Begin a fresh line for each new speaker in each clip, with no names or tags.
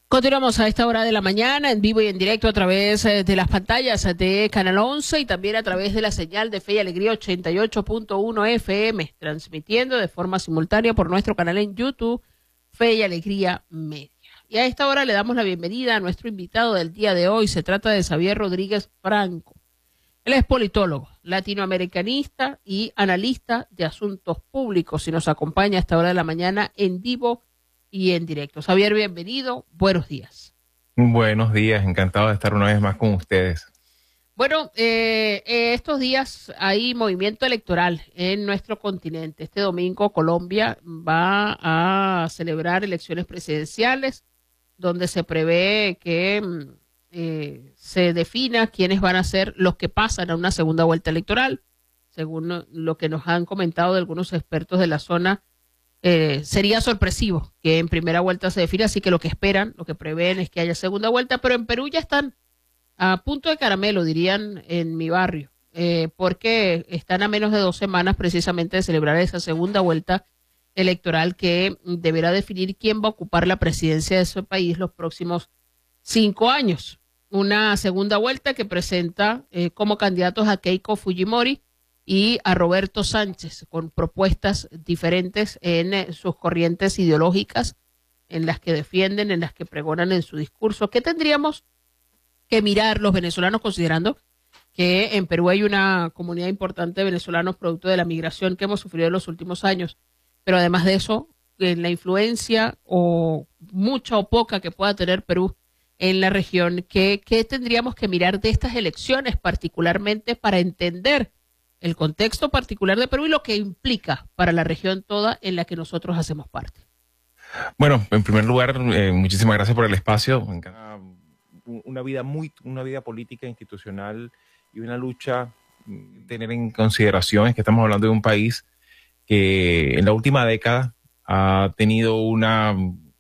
Continuamos a esta hora de la mañana en vivo y en directo a través de las pantallas de Canal 11 y también a través de la señal de Fe y Alegría 88.1 FM, transmitiendo de forma simultánea por nuestro canal en YouTube, Fe y Alegría Media. Y a esta hora le damos la bienvenida a nuestro invitado del día de hoy. Se trata de Xavier Rodríguez Franco. Él es politólogo, latinoamericanista y analista de asuntos públicos y nos acompaña a esta hora de la mañana en vivo y en directo. Xavier, bienvenido. Buenos días.
Buenos días, encantado de estar una vez más con ustedes.
Bueno, estos días hay movimiento electoral en nuestro continente. Este domingo Colombia va a celebrar elecciones presidenciales donde se prevé que se defina quiénes van a ser los que pasan a una segunda vuelta electoral. Según lo que nos han comentado de algunos expertos de la zona, sería sorpresivo que en primera vuelta se defina, así que lo que esperan, lo que prevén es que haya segunda vuelta, pero en Perú ya están a punto de caramelo, dirían en mi barrio, porque están a menos de 2 semanas precisamente de celebrar esa segunda vuelta electoral que deberá definir quién va a ocupar la presidencia de ese país los próximos 5 años. Una segunda vuelta que presenta como candidatos a Keiko Fujimori y a Roberto Sánchez, con propuestas diferentes en sus corrientes ideológicas, en las que defienden, en las que pregonan en su discurso. ¿Qué tendríamos que mirar los venezolanos, considerando que en Perú hay una comunidad importante de venezolanos producto de la migración que hemos sufrido en los últimos años? Pero además de eso, en la influencia o mucha o poca que pueda tener Perú en la región, ¿qué tendríamos que mirar de estas elecciones particularmente para entender el contexto particular de Perú y lo que implica para la región toda en la que nosotros hacemos parte?
Bueno, en primer lugar, muchísimas gracias por el espacio. Una vida política institucional y una lucha, tener en consideración es que estamos hablando de un país que en la última década ha tenido una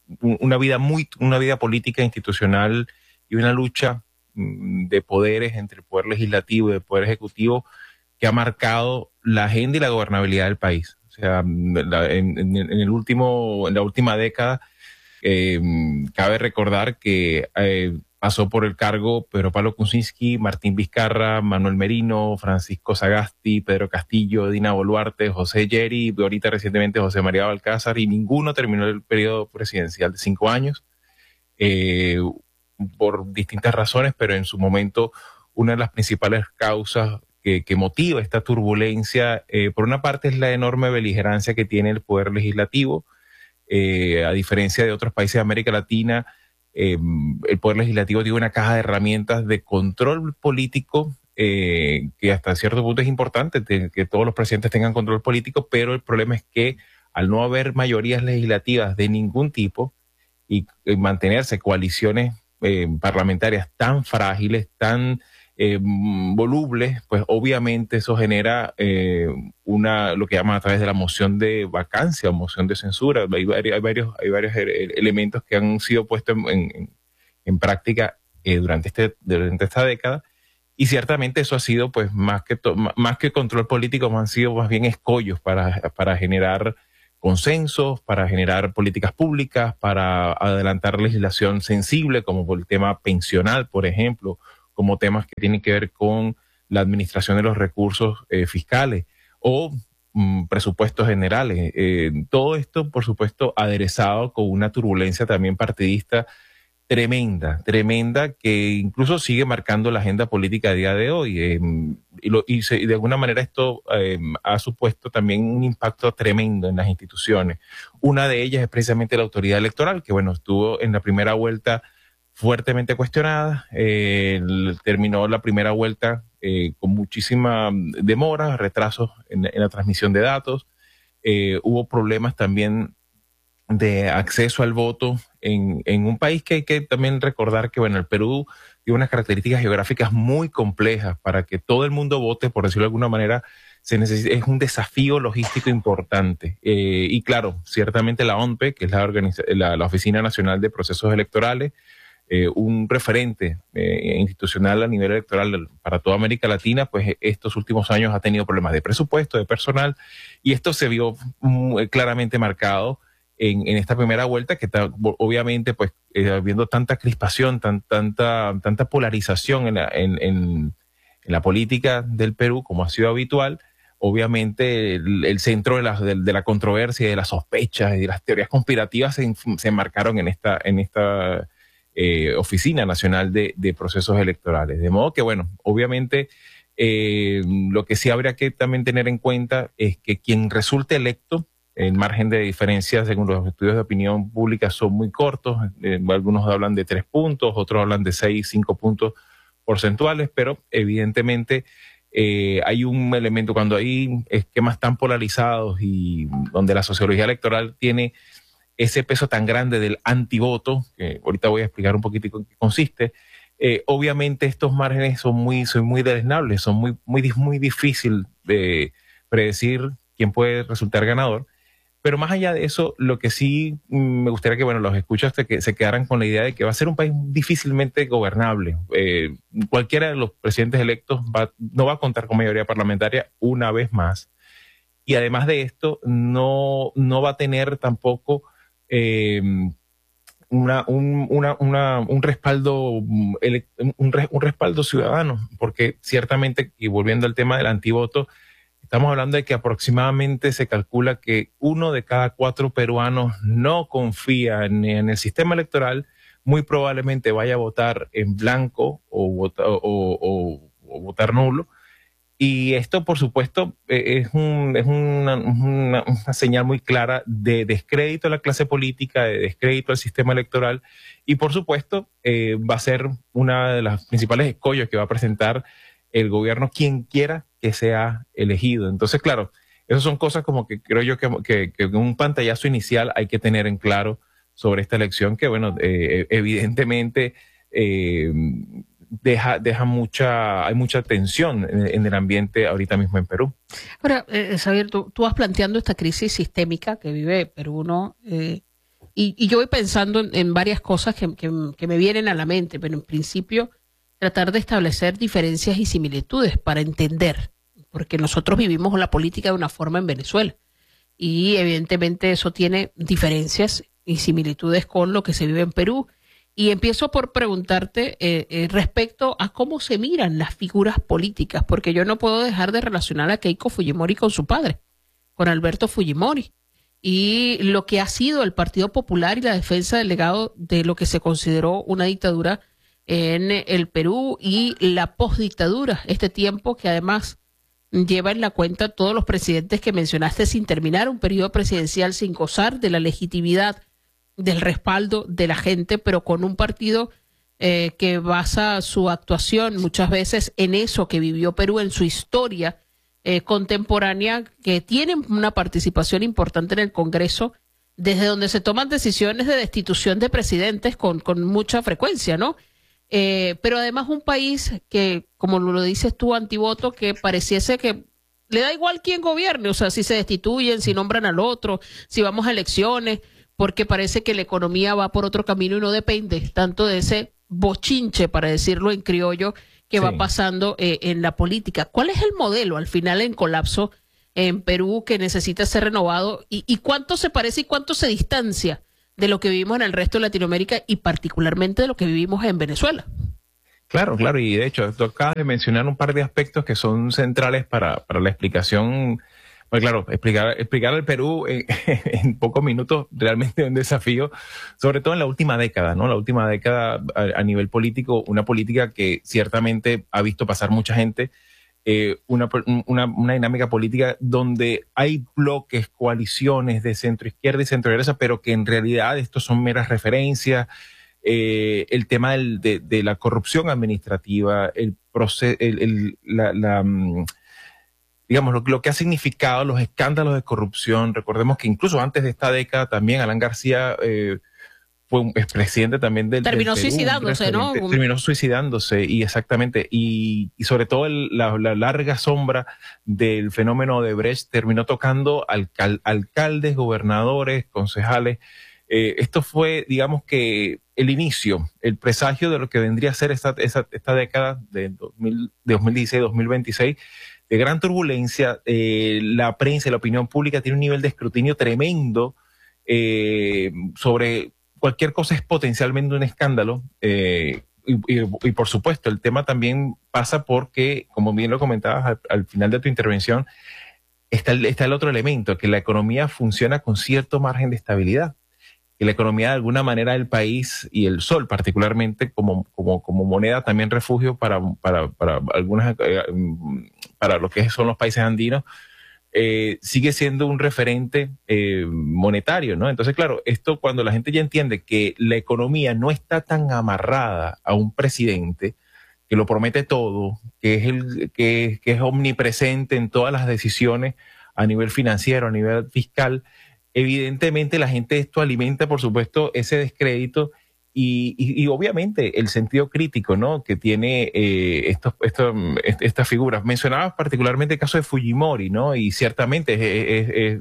vida política institucional y una lucha de poderes entre el poder legislativo y el poder ejecutivo que ha marcado la agenda y la gobernabilidad del país. O sea, en la última década, cabe recordar que pasó por el cargo Pedro Pablo Kuczynski, Martín Vizcarra, Manuel Merino, Francisco Sagasti, Pedro Castillo, Dina Boluarte, José Yeri, y ahorita recientemente José María Balcázar, y ninguno terminó el periodo presidencial de 5 años, por distintas razones, pero en su momento una de las principales causas que motiva esta turbulencia, por una parte, es la enorme beligerancia que tiene el poder legislativo. A diferencia de otros países de América Latina, el poder legislativo tiene una caja de herramientas de control político, que hasta cierto punto es importante que todos los presidentes tengan control político, pero el problema es que al no haber mayorías legislativas de ningún tipo y mantenerse coaliciones parlamentarias tan frágiles, tan volubles, pues obviamente eso genera lo que llaman a través de la moción de vacancia o moción de censura. Hay varios elementos que han sido puestos en práctica durante esta década, y ciertamente eso ha sido, pues, más que control político, han sido más bien escollos para generar consensos, para generar políticas públicas, para adelantar legislación sensible, como por el tema pensional, por ejemplo, como temas que tienen que ver con la administración de los recursos fiscales o presupuestos generales. Todo esto, por supuesto, aderezado con una turbulencia también partidista tremenda, que incluso sigue marcando la agenda política a día de hoy. Y de alguna manera esto ha supuesto también un impacto tremendo en las instituciones. Una de ellas es precisamente la autoridad electoral, que bueno, estuvo en la primera vuelta fuertemente cuestionada. Terminó la primera vuelta con muchísima demora, retrasos en la transmisión de datos. Hubo problemas también de acceso al voto en un país que hay que también recordar que, bueno, el Perú tiene unas características geográficas muy complejas. Para que todo el mundo vote, por decirlo de alguna manera, es un desafío logístico importante. Y claro, ciertamente la ONPE, que es la Oficina Nacional de Procesos Electorales, un referente institucional a nivel electoral para toda América Latina, pues estos últimos años ha tenido problemas de presupuesto, de personal, y esto se vio claramente marcado en esta primera vuelta, que obviamente, pues, habiendo tanta crispación, tanta polarización en la política del Perú, como ha sido habitual, obviamente el centro de la controversia y de las sospechas y de las teorías conspirativas se enmarcaron en esta Oficina Nacional de Procesos Electorales. De modo que, bueno, obviamente lo que sí habría que también tener en cuenta es que quien resulte electo, el margen de diferencia según los estudios de opinión pública son muy cortos, algunos hablan de 3 puntos, otros hablan de 6, 5 puntos porcentuales, pero evidentemente hay un elemento cuando hay esquemas tan polarizados y donde la sociología electoral tiene ese peso tan grande del antivoto, que ahorita voy a explicar un poquitico en qué consiste. Obviamente estos márgenes son muy deleznables, son muy difícil de predecir quién puede resultar ganador. Pero más allá de eso, lo que sí me gustaría que, bueno, los escuchas que se quedaran con la idea de que va a ser un país difícilmente gobernable. Cualquiera de los presidentes electos no va a contar con mayoría parlamentaria una vez más. Y además de esto, no va a tener tampoco un respaldo ciudadano, porque ciertamente, y volviendo al tema del antivoto, estamos hablando de que aproximadamente se calcula que 1 de cada 4 peruanos no confía en el sistema electoral, muy probablemente vaya a votar en blanco o votar nulo. Y esto, por supuesto, es una señal muy clara de descrédito a la clase política, de descrédito al sistema electoral, y por supuesto va a ser una de las principales escollos que va a presentar el gobierno, quien quiera que sea elegido. Entonces, claro, esas son cosas como que creo yo que un pantallazo inicial hay que tener en claro sobre esta elección, que bueno, evidentemente hay mucha tensión en el ambiente ahorita mismo en Perú.
Ahora, Xavier, tú vas planteando esta crisis sistémica que vive Perú, ¿no? Y yo voy pensando en varias cosas que me vienen a la mente, pero en principio tratar de establecer diferencias y similitudes para entender, porque nosotros vivimos la política de una forma en Venezuela y evidentemente eso tiene diferencias y similitudes con lo que se vive en Perú. Y empiezo por preguntarte respecto a cómo se miran las figuras políticas, porque yo no puedo dejar de relacionar a Keiko Fujimori con su padre, con Alberto Fujimori, y lo que ha sido el Partido Popular y la defensa del legado de lo que se consideró una dictadura en el Perú y la postdictadura, este tiempo que además lleva en la cuenta todos los presidentes que mencionaste sin terminar un periodo presidencial, sin gozar de la legitimidad, del respaldo de la gente, pero con un partido que basa su actuación muchas veces en eso que vivió Perú, en su historia contemporánea, que tiene una participación importante en el Congreso, desde donde se toman decisiones de destitución de presidentes con mucha frecuencia, ¿no? Pero además un país que, como lo dices tú, antivoto, que pareciese que le da igual quién gobierne, o sea, si se destituyen, si nombran al otro, si vamos a elecciones, porque parece que la economía va por otro camino y no depende tanto de ese bochinche, para decirlo en criollo, que va pasando en la política. ¿Cuál es el modelo al final en colapso en Perú que necesita ser renovado y cuánto se parece y cuánto se distancia de lo que vivimos en el resto de Latinoamérica y particularmente de lo que vivimos en Venezuela?
Claro, y de hecho, tú acabas de mencionar un par de aspectos que son centrales para la explicación. Pues claro, explicar al Perú en pocos minutos realmente es un desafío, sobre todo en la última década, ¿no? La última década a nivel político, una política que ciertamente ha visto pasar mucha gente, una dinámica política donde hay bloques, coaliciones de centro izquierda y centro derecha, pero que en realidad estos son meras referencias. El tema de la corrupción administrativa, digamos, lo que ha significado los escándalos de corrupción. Recordemos que incluso antes de esta década también Alan García fue un expresidente también del
Terminó
Perú,
suicidándose, ¿no?
Terminó suicidándose, y exactamente, y sobre todo la larga sombra del fenómeno de Brecht terminó tocando alcaldes, gobernadores, concejales. Esto fue, digamos que el inicio, el presagio de lo que vendría a ser esta década de 2016-2026, de gran turbulencia. La prensa y la opinión pública tiene un nivel de escrutinio tremendo sobre cualquier cosa es potencialmente un escándalo. Y por supuesto, el tema también pasa porque, como bien lo comentabas al final de tu intervención, está el otro elemento, que la economía funciona con cierto margen de estabilidad. Que la economía de alguna manera del país y el sol particularmente como moneda también refugio para algunas para lo que son los países andinos, sigue siendo un referente monetario, ¿no? Entonces, claro, esto cuando la gente ya entiende que la economía no está tan amarrada a un presidente que lo promete todo, que es omnipresente en todas las decisiones a nivel financiero, a nivel fiscal, evidentemente la gente esto alimenta, por supuesto, ese descrédito y obviamente el sentido crítico, ¿no?, que tiene estas figuras. Mencionabas particularmente el caso de Fujimori, ¿no? Y ciertamente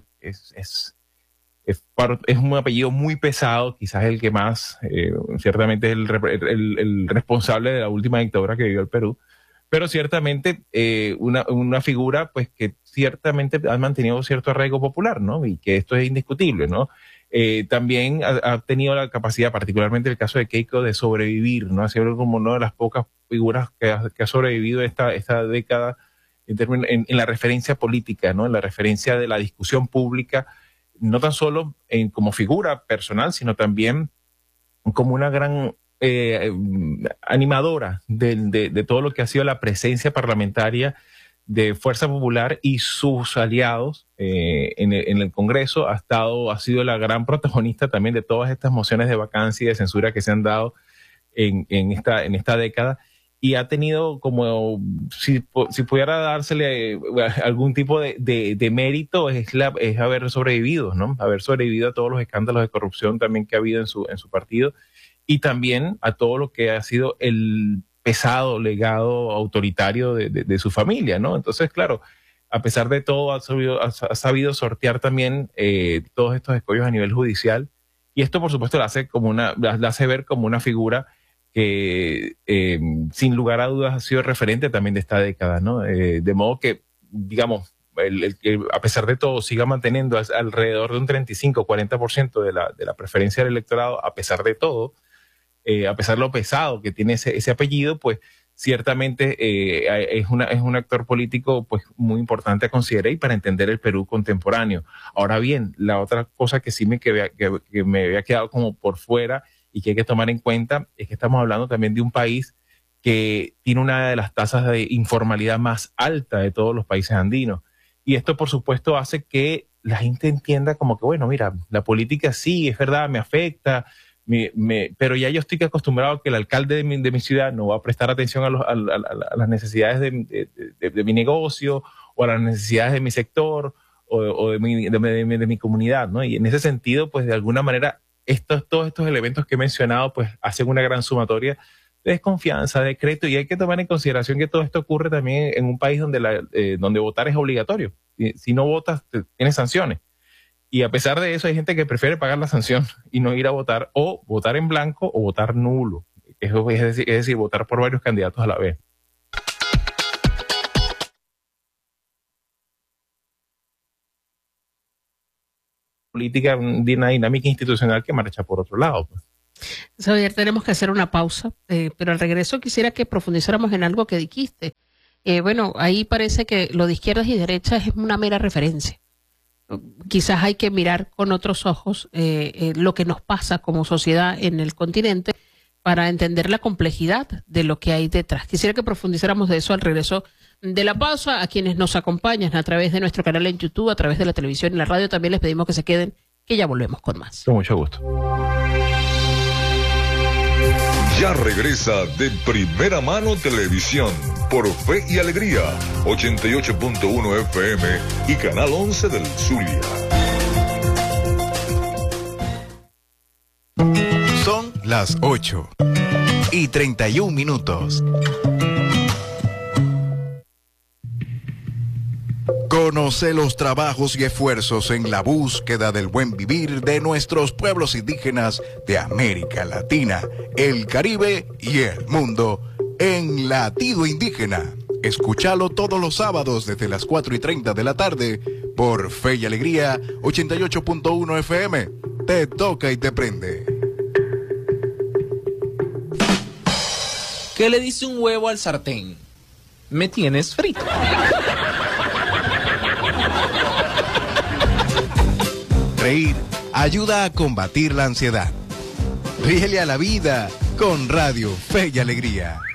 es un apellido muy pesado, quizás el que más, ciertamente es el responsable de la última dictadura que vivió el Perú, pero ciertamente una figura pues que ciertamente ha mantenido cierto arraigo popular, ¿no? Y que esto es indiscutible, ¿no? También ha tenido la capacidad, particularmente el caso de Keiko, de sobrevivir, ¿no? Ha sido como una de las pocas figuras que ha sobrevivido esta década en la referencia política, ¿no? En la referencia de la discusión pública, no tan solo como figura personal, sino también como una gran animadora de todo lo que ha sido la presencia parlamentaria de Fuerza Popular y sus aliados en el Congreso. Ha sido la gran protagonista también de todas estas mociones de vacancia y de censura que se han dado en esta década, y ha tenido como, si pudiera dársele algún tipo de mérito, es haber sobrevivido, ¿no? Haber sobrevivido a todos los escándalos de corrupción también que ha habido en su partido, y también a todo lo que ha sido el pesado legado autoritario de su familia, ¿no? Entonces, claro, a pesar de todo, ha sabido sortear también todos estos escollos a nivel judicial, y esto, por supuesto, la hace ver como una figura que, sin lugar a dudas, ha sido referente también de esta década, ¿no? De modo que, digamos, el que a pesar de todo siga manteniendo alrededor de un 35-40% de la preferencia del electorado, a pesar de todo, a pesar de lo pesado que tiene ese apellido, pues ciertamente es un actor político pues muy importante a considerar y para entender el Perú contemporáneo. Ahora bien, la otra cosa que sí que me había quedado como por fuera y que hay que tomar en cuenta es que estamos hablando también de un país que tiene una de las tasas de informalidad más alta de todos los países andinos. Y esto, por supuesto, hace que la gente entienda como que, bueno, mira, la política sí, es verdad, me afecta, pero ya yo estoy acostumbrado a que el alcalde de mi ciudad no va a prestar atención a las necesidades de mi negocio o a las necesidades de mi sector o de mi comunidad, ¿no? Y en ese sentido, pues de alguna manera, todos estos elementos que he mencionado, pues hacen una gran sumatoria de desconfianza, de decreto, y hay que tomar en consideración que todo esto ocurre también en un país donde votar es obligatorio. Si no votas, tienes sanciones. Y a pesar de eso, hay gente que prefiere pagar la sanción y no ir a votar, o votar en blanco o votar nulo. Eso es decir, votar por varios candidatos a la vez. Política de una dinámica institucional que marcha por otro lado.
Xavier, tenemos que hacer una pausa, pero al regreso quisiera que profundizáramos en algo que dijiste. Bueno, ahí parece que lo de izquierdas y derechas es una mera referencia. Quizás hay que mirar con otros ojos lo que nos pasa como sociedad en el continente para entender la complejidad de lo que hay detrás. Quisiera que profundizáramos de eso al regreso de la pausa. A quienes nos acompañan a través de nuestro canal en YouTube, a través de la televisión y la radio, también les pedimos que se queden, que ya volvemos con más.
Con mucho gusto.
Ya regresa De Primera Mano Televisión por Fe y Alegría, 88.1 FM y Canal 11 del Zulia.
Son las 8:31. Conoce los trabajos y esfuerzos en la búsqueda del buen vivir de nuestros pueblos indígenas de América Latina, el Caribe y el mundo en Latido Indígena. Escúchalo todos los sábados desde las 4:30 de la tarde por Fe y Alegría 88.1 FM te toca y te prende.
¿Qué le dice un huevo al sartén? Me tienes frito.
Reír ayuda a combatir la ansiedad. Ríele a la vida con Radio Fe y Alegría.